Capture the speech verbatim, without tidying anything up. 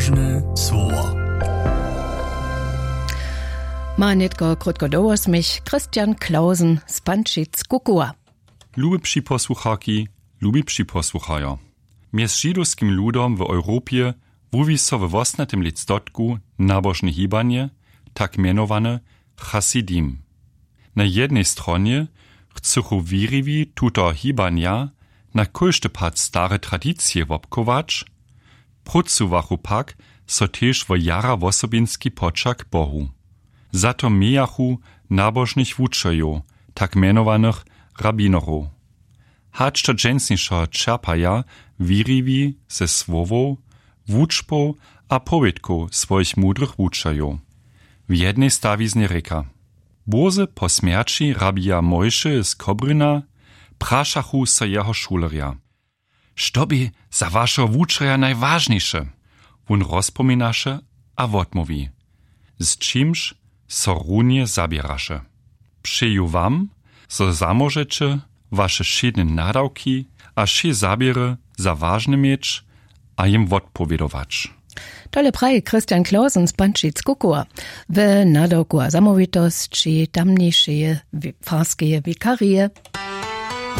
Ważne słowa. Ma netko krótko dołos mich Christian Klausen z Pančic Kukua. Lubipsi posłuchaki, lubipsi posłuchajo. Mies żydowskim ludom w Europie wuwi so w osnatym licdotku nabożne hibanie, tak mianowane Hasidim. Na jednej stronie chcą wiriwi tuto hibania na kojszty pad stare tradycje wopkować, prucuwachu pak so też wo jara wosobinski poczak Bohu. Zato mejachu nabożnych wuczojo, tak mianowanych rabinorów. Hacz to dżęsniszo czerpaja wiriwi ze słowo, wuczpo a powiedku swoich mudrych wuczojo. W jednej stawiznie reka. Boze po śmierci rabija Mojše z Kobryna praszachu so jeho šulerja. Što bi za vašo wuczoja najważniejsze? Wun rozpominaše a wotmowi. Z czymś so runie zabieraše. Přeju wam, so zamożecie wasze šedne nadawki a še zabierę za ważne mieć a im wotpowiedować. Tole praje Christian Klausen z Pančic Kukua. W nadawku a zamowitost, czy tamniejsze farskie wikarie.